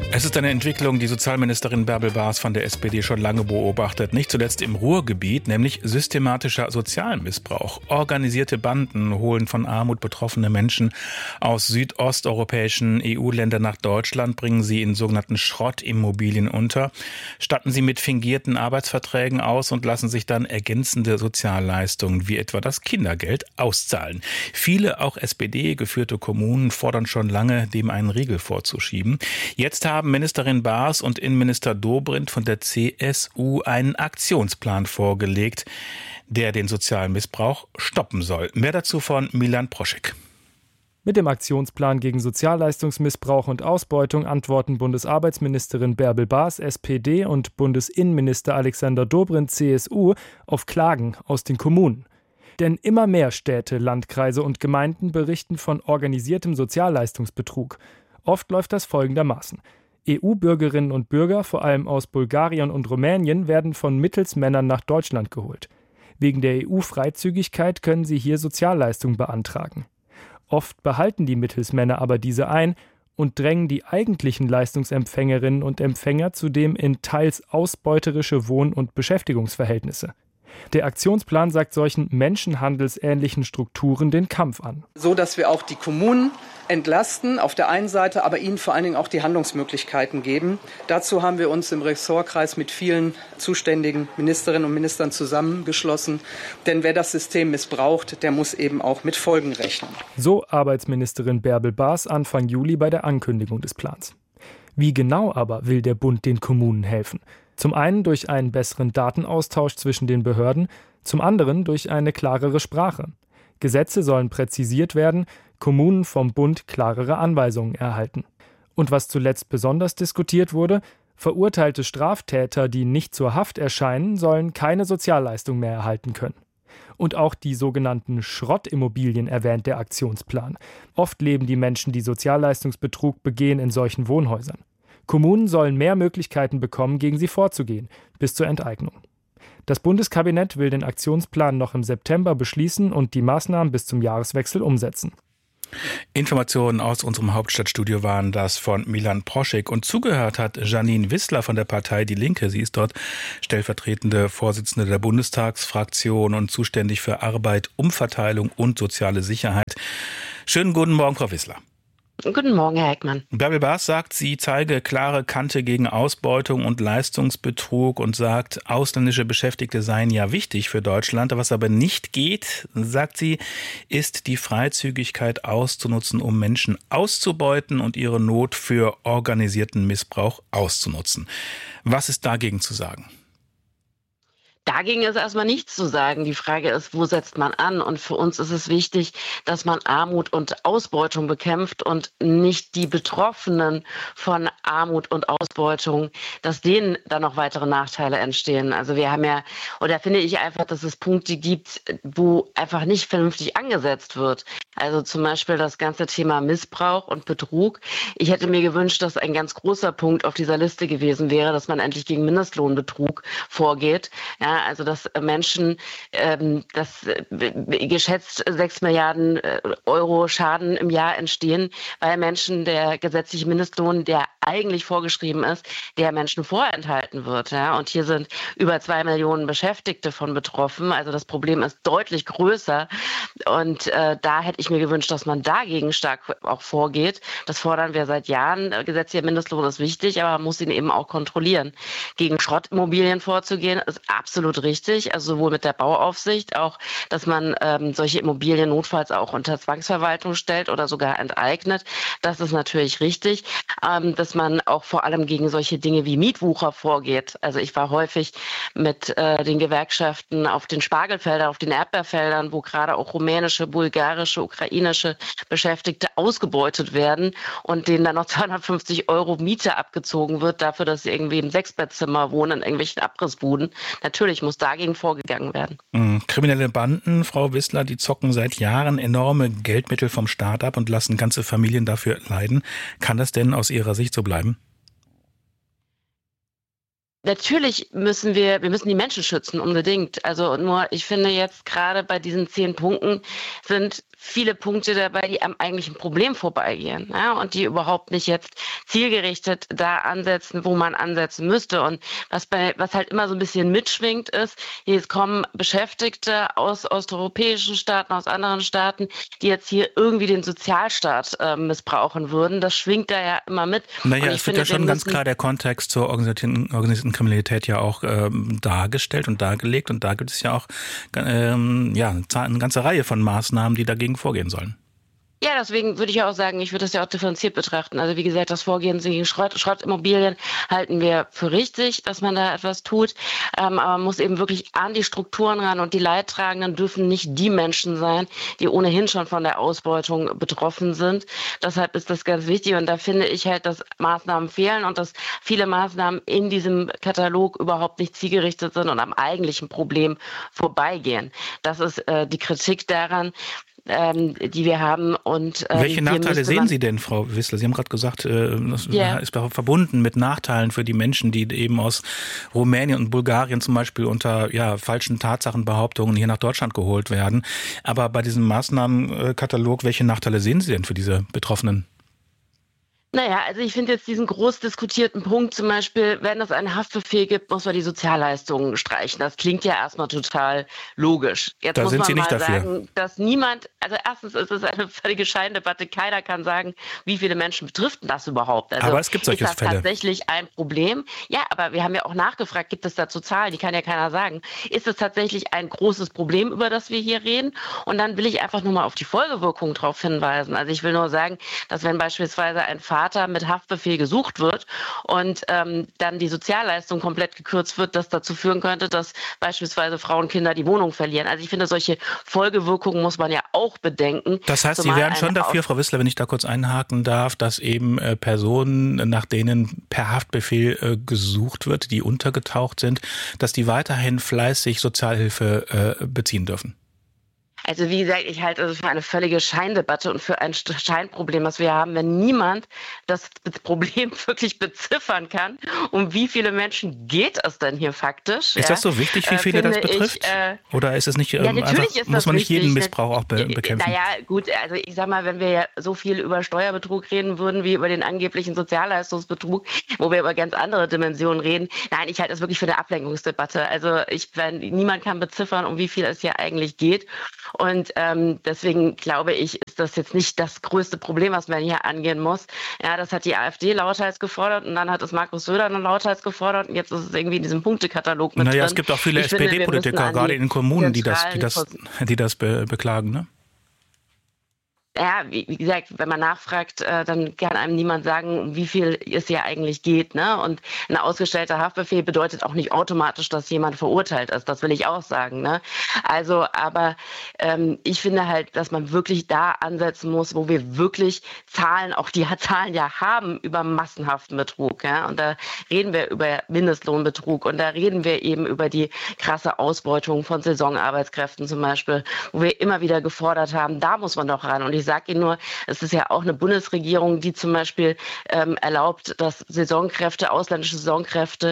Es ist eine Entwicklung, die Sozialministerin Bärbel Baas von der SPD schon lange beobachtet. Nicht zuletzt im Ruhrgebiet, nämlich systematischer Sozialmissbrauch. Organisierte Banden holen von Armut betroffene Menschen aus südosteuropäischen EU-Ländern nach Deutschland, bringen sie in sogenannten Schrottimmobilien unter, statten sie mit fingierten Arbeitsverträgen aus und lassen sich dann ergänzende Sozialleistungen wie etwa das Kindergeld auszahlen. Viele, auch SPD-geführte Kommunen, fordern schon lange, dem einen Riegel vorzuschieben. Jetzt haben Ministerin Baas und Innenminister Dobrindt von der CSU einen Aktionsplan vorgelegt, der den sozialen Missbrauch stoppen soll. Mehr dazu von Milan Proschek. Mit dem Aktionsplan gegen Sozialleistungsmissbrauch und Ausbeutung antworten Bundesarbeitsministerin Bärbel Baas, SPD, und Bundesinnenminister Alexander Dobrindt, CSU, auf Klagen aus den Kommunen. Denn immer mehr Städte, Landkreise und Gemeinden berichten von organisiertem Sozialleistungsbetrug. Oft läuft das folgendermaßen: EU-Bürgerinnen und Bürger, vor allem aus Bulgarien und Rumänien, werden von Mittelsmännern nach Deutschland geholt. Wegen der EU-Freizügigkeit können sie hier Sozialleistungen beantragen. Oft behalten die Mittelsmänner aber diese ein und drängen die eigentlichen Leistungsempfängerinnen und Empfänger zudem in teils ausbeuterische Wohn- und Beschäftigungsverhältnisse. Der Aktionsplan sagt solchen menschenhandelsähnlichen Strukturen den Kampf an. So dass wir auch die Kommunen entlasten auf der einen Seite, aber ihnen vor allen Dingen auch die Handlungsmöglichkeiten geben. Dazu haben wir uns im Ressortkreis mit vielen zuständigen Ministerinnen und Ministern zusammengeschlossen. Denn wer das System missbraucht, der muss eben auch mit Folgen rechnen. So Arbeitsministerin Bärbel Baas Anfang Juli bei der Ankündigung des Plans. Wie genau aber will der Bund den Kommunen helfen? Zum einen durch einen besseren Datenaustausch zwischen den Behörden, zum anderen durch eine klarere Sprache. Gesetze sollen präzisiert werden, Kommunen vom Bund klarere Anweisungen erhalten. Und was zuletzt besonders diskutiert wurde: verurteilte Straftäter, die nicht zur Haft erscheinen, sollen keine Sozialleistung mehr erhalten können. Und auch die sogenannten Schrottimmobilien erwähnt der Aktionsplan. Oft leben die Menschen, die Sozialleistungsbetrug begehen, in solchen Wohnhäusern. Kommunen sollen mehr Möglichkeiten bekommen, gegen sie vorzugehen, bis zur Enteignung. Das Bundeskabinett will den Aktionsplan noch im September beschließen und die Maßnahmen bis zum Jahreswechsel umsetzen. Informationen aus unserem Hauptstadtstudio waren das von Milan Proschek. Und zugehört hat Janine Wissler von der Partei Die Linke. Sie ist dort stellvertretende Vorsitzende der Bundestagsfraktion und zuständig für Arbeit, Umverteilung und soziale Sicherheit. Schönen guten Morgen, Frau Wissler. Guten Morgen, Herr Heckmann. Bärbel Baas sagt, sie zeige klare Kante gegen Ausbeutung und Leistungsbetrug und sagt, ausländische Beschäftigte seien ja wichtig für Deutschland. Was aber nicht geht, sagt sie, ist die Freizügigkeit auszunutzen, um Menschen auszubeuten und ihre Not für organisierten Missbrauch auszunutzen. Was ist dagegen zu sagen? Dagegen ist erstmal nichts zu sagen. Die Frage ist, wo setzt man an? Und für uns ist es wichtig, dass man Armut und Ausbeutung bekämpft und nicht die Betroffenen von Armut und Ausbeutung, dass denen dann noch weitere Nachteile entstehen. Also wir haben ja, oder finde ich einfach, dass es Punkte gibt, wo einfach nicht vernünftig angesetzt wird. Also zum Beispiel das ganze Thema Missbrauch und Betrug. Ich hätte mir gewünscht, dass ein ganz großer Punkt auf dieser Liste gewesen wäre, dass man endlich gegen Mindestlohnbetrug vorgeht. Ja, also dass Menschen, geschätzt 6 Milliarden Euro Schaden im Jahr entstehen, weil Menschen der gesetzliche Mindestlohn, der eigentlich vorgeschrieben ist, der Menschen vorenthalten wird. Ja? Und hier sind über 2 Millionen Beschäftigte von betroffen. Also das Problem ist deutlich größer. Und da hätte ich mir gewünscht, dass man dagegen stark auch vorgeht. Das fordern wir seit Jahren. Gesetzlicher Mindestlohn ist wichtig, aber man muss ihn eben auch kontrollieren. Gegen Schrottimmobilien vorzugehen, ist absolut richtig. Also sowohl mit der Bauaufsicht, auch, dass man solche Immobilien notfalls auch unter Zwangsverwaltung stellt oder sogar enteignet. Das ist natürlich richtig. Dass man auch vor allem gegen solche Dinge wie Mietwucher vorgeht. Also ich war häufig mit den Gewerkschaften auf den Spargelfeldern, auf den Erdbeerfeldern, wo gerade auch rumänische, bulgarische, ukrainische Beschäftigte ausgebeutet werden und denen dann noch 250 Euro Miete abgezogen wird, dafür, dass sie irgendwie im Sechsbettzimmer wohnen, in irgendwelchen Abrissbuden. Natürlich muss dagegen vorgegangen werden. Kriminelle Banden, Frau Wissler, die zocken seit Jahren enorme Geldmittel vom Staat ab und lassen ganze Familien dafür leiden. Kann das denn aus Ihrer Sicht so bleiben? Natürlich müssen wir müssen die Menschen schützen, unbedingt. Also nur, ich finde jetzt gerade bei diesen 10 Punkten sind viele Punkte dabei, die am eigentlichen Problem vorbeigehen, ja, und die überhaupt nicht jetzt zielgerichtet da ansetzen, wo man ansetzen müsste. Und was halt immer so ein bisschen mitschwingt ist, hier kommen Beschäftigte aus osteuropäischen Staaten, aus anderen Staaten, die jetzt hier irgendwie den Sozialstaat missbrauchen würden. Das schwingt da ja immer mit. Naja, es wird ja schon ganz klar der Kontext zur organisierten Kriminalität ja auch dargestellt und dargelegt. Und da gibt es ja auch eine ganze Reihe von Maßnahmen, die dagegen vorgehen sollen. Ja, deswegen würde ich auch sagen, ich würde das ja auch differenziert betrachten. Also wie gesagt, das Vorgehen gegen Schrottimmobilien halten wir für richtig, dass man da etwas tut. Aber man muss eben wirklich an die Strukturen ran, und die Leidtragenden dürfen nicht die Menschen sein, die ohnehin schon von der Ausbeutung betroffen sind. Deshalb ist das ganz wichtig, und da finde ich halt, dass Maßnahmen fehlen und dass viele Maßnahmen in diesem Katalog überhaupt nicht zielgerichtet sind und am eigentlichen Problem vorbeigehen. Das ist die Kritik daran, die wir haben. Und welche Nachteile sehen Sie denn, Frau Wissler? Sie haben gerade gesagt, das ist verbunden mit Nachteilen für die Menschen, die eben aus Rumänien und Bulgarien zum Beispiel unter falschen Tatsachenbehauptungen hier nach Deutschland geholt werden. Aber bei diesem Maßnahmenkatalog, welche Nachteile sehen Sie denn für diese Betroffenen? Naja, also ich finde jetzt diesen groß diskutierten Punkt zum Beispiel, wenn es einen Haftbefehl gibt, muss man die Sozialleistungen streichen. Das klingt ja erstmal total logisch. Jetzt da muss sind man Sie nicht mal dafür. sagen, dass niemand, also erstens ist es eine völlige Scheindebatte, keiner kann sagen, wie viele Menschen betrifft das überhaupt. Also aber es gibt solche Fälle. Ist das tatsächlich ein Problem? Ja, aber wir haben ja auch nachgefragt, gibt es dazu Zahlen? Die kann ja keiner sagen. Ist es tatsächlich ein großes Problem, über das wir hier reden? Und dann will ich einfach nur mal auf die Folgewirkungen drauf hinweisen. Also ich will nur sagen, dass wenn beispielsweise ein Vater mit Haftbefehl gesucht wird und dann die Sozialleistung komplett gekürzt wird, das dazu führen könnte, dass beispielsweise Frauen, Kinder die Wohnung verlieren. Also ich finde, solche Folgewirkungen muss man ja auch bedenken. Das heißt, Sie wären schon dafür, Frau Wissler, wenn ich da kurz einhaken darf, dass eben Personen, nach denen per Haftbefehl gesucht wird, die untergetaucht sind, dass die weiterhin fleißig Sozialhilfe beziehen dürfen? Also wie gesagt, ich halte es für eine völlige Scheindebatte und für ein Scheinproblem, was wir haben, wenn niemand das Problem wirklich beziffern kann. Um wie viele Menschen geht es denn hier faktisch? Ist das so wichtig, wie viele das betrifft? Oder ist es nicht muss man nicht jeden Missbrauch auch bekämpfen? Naja, gut, also ich sag mal, wenn wir ja so viel über Steuerbetrug reden würden, wie über den angeblichen Sozialleistungsbetrug, wo wir über ganz andere Dimensionen reden. Nein, ich halte das wirklich für eine Ablenkungsdebatte. Also niemand kann beziffern, um wie viel es hier eigentlich geht. Und deswegen glaube ich, ist das jetzt nicht das größte Problem, was man hier angehen muss. Ja, das hat die AfD lauthals gefordert, und dann hat es Markus Söder dann lauthals gefordert, und jetzt ist es irgendwie in diesem Punktekataglog mit drin. Es gibt auch viele SPD-Politiker, gerade in den Kommunen, die das beklagen, ne? Ja, wie gesagt, wenn man nachfragt, dann kann einem niemand sagen, wie viel es hier eigentlich geht, ne? Und ein ausgestellter Haftbefehl bedeutet auch nicht automatisch, dass jemand verurteilt ist. Das will ich auch sagen, ne? Also, aber ich finde halt, dass man wirklich da ansetzen muss, wo wir wirklich Zahlen ja haben über massenhaften Betrug, ja? Und da reden wir über Mindestlohnbetrug, und da reden wir eben über die krasse Ausbeutung von Saisonarbeitskräften zum Beispiel, wo wir immer wieder gefordert haben, da muss man doch ran. Und ich sage Ihnen nur, es ist ja auch eine Bundesregierung, die zum Beispiel erlaubt, dass ausländische Saisonkräfte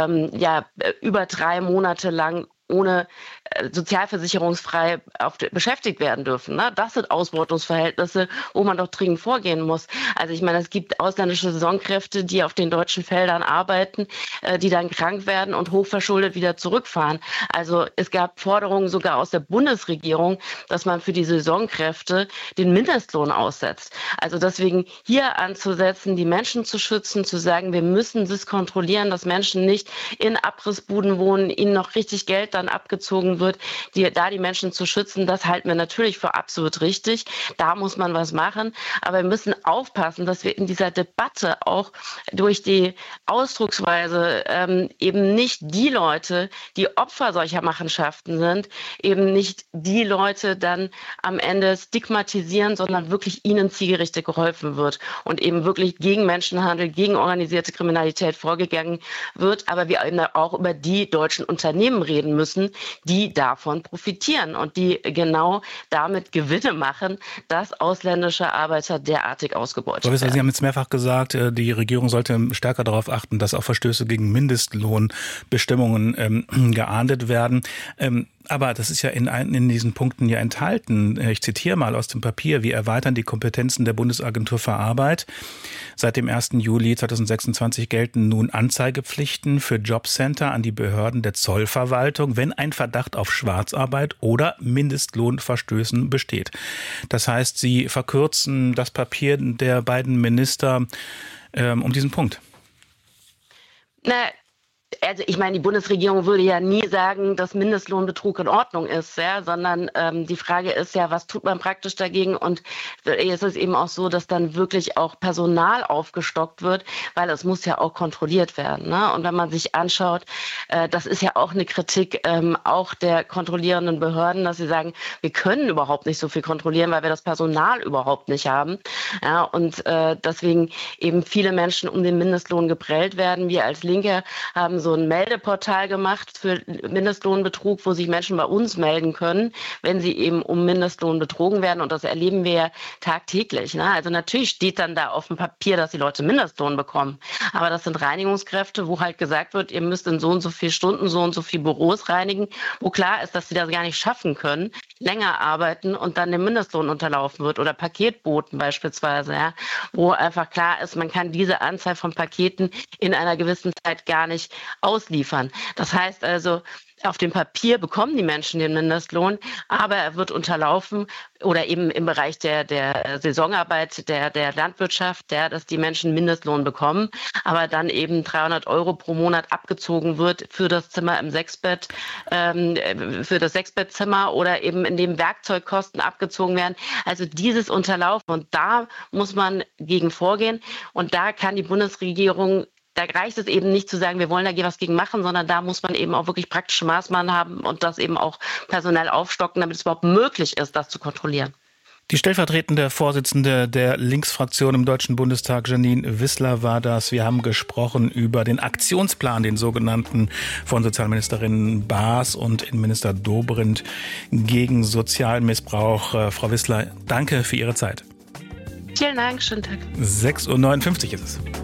über 3 Monate lang ohne sozialversicherungsfrei beschäftigt werden dürfen. Ne? Das sind Ausbeutungsverhältnisse, wo man doch dringend vorgehen muss. Also ich meine, es gibt ausländische Saisonkräfte, die auf den deutschen Feldern arbeiten, die dann krank werden und hochverschuldet wieder zurückfahren. Also es gab Forderungen sogar aus der Bundesregierung, dass man für die Saisonkräfte den Mindestlohn aussetzt. Also deswegen hier anzusetzen, die Menschen zu schützen, zu sagen, wir müssen das kontrollieren, dass Menschen nicht in Abrissbuden wohnen, ihnen noch richtig Geld dann abgezogen wird, die Menschen zu schützen, das halten wir natürlich für absolut richtig. Da muss man was machen. Aber wir müssen aufpassen, dass wir in dieser Debatte auch durch die Ausdrucksweise eben nicht die Leute, die Opfer solcher Machenschaften sind, eben nicht die Leute dann am Ende stigmatisieren, sondern wirklich ihnen zielgerichtet geholfen wird und eben wirklich gegen Menschenhandel, gegen organisierte Kriminalität vorgegangen wird. Aber wir eben auch über die deutschen Unternehmen reden müssen, die davon profitieren und die genau damit Gewinne machen, dass ausländische Arbeiter derartig ausgebeutet werden. Sie haben jetzt mehrfach gesagt, die Regierung sollte stärker darauf achten, dass auch Verstöße gegen Mindestlohnbestimmungen geahndet werden. Aber das ist ja in diesen Punkten ja enthalten. Ich zitiere mal aus dem Papier. Wir erweitern die Kompetenzen der Bundesagentur für Arbeit. Seit dem 1. Juli 2026 gelten nun Anzeigepflichten für Jobcenter an die Behörden der Zollverwaltung, wenn ein Verdacht auf Schwarzarbeit oder Mindestlohnverstößen besteht. Das heißt, Sie verkürzen das Papier der beiden Minister um diesen Punkt. Also ich meine, die Bundesregierung würde ja nie sagen, dass Mindestlohnbetrug in Ordnung ist, ja, sondern die Frage ist ja, was tut man praktisch dagegen? Und es ist eben auch so, dass dann wirklich auch Personal aufgestockt wird, weil es muss ja auch kontrolliert werden. Ne? Und wenn man sich anschaut, das ist ja auch eine Kritik auch der kontrollierenden Behörden, dass sie sagen, wir können überhaupt nicht so viel kontrollieren, weil wir das Personal überhaupt nicht haben. Ja, und deswegen eben viele Menschen um den Mindestlohn geprellt werden. Wir als Linke haben so ein Meldeportal gemacht für Mindestlohnbetrug, wo sich Menschen bei uns melden können, wenn sie eben um Mindestlohn betrogen werden. Und das erleben wir ja tagtäglich. Ne? Also natürlich steht dann da auf dem Papier, dass die Leute Mindestlohn bekommen. Aber das sind Reinigungskräfte, wo halt gesagt wird, ihr müsst in so und so viele Stunden so und so viele Büros reinigen, wo klar ist, dass sie das gar nicht schaffen können, länger arbeiten und dann dem Mindestlohn unterlaufen wird. Oder Paketboten beispielsweise, ja, wo einfach klar ist, man kann diese Anzahl von Paketen in einer gewissen Zeit gar nicht ausliefern. Das heißt also, auf dem Papier bekommen die Menschen den Mindestlohn, aber er wird unterlaufen oder eben im Bereich der Saisonarbeit, der Landwirtschaft, dass die Menschen Mindestlohn bekommen, aber dann eben 300 € pro Monat abgezogen wird für das Zimmer im Sechsbett, für das Sechsbettzimmer oder eben in dem Werkzeugkosten abgezogen werden. Also dieses Unterlaufen, und da muss man gegen vorgehen, und da kann die Bundesregierung, da reicht es eben nicht zu sagen, wir wollen da was gegen machen, sondern da muss man eben auch wirklich praktische Maßnahmen haben und das eben auch personell aufstocken, damit es überhaupt möglich ist, das zu kontrollieren. Die stellvertretende Vorsitzende der Linksfraktion im Deutschen Bundestag, Janine Wissler, war das. Wir haben gesprochen über den Aktionsplan, den sogenannten, von Sozialministerin Baas und Innenminister Dobrindt gegen Sozialmissbrauch. Frau Wissler, danke für Ihre Zeit. Vielen Dank, schönen Tag. 6:59 Uhr ist es.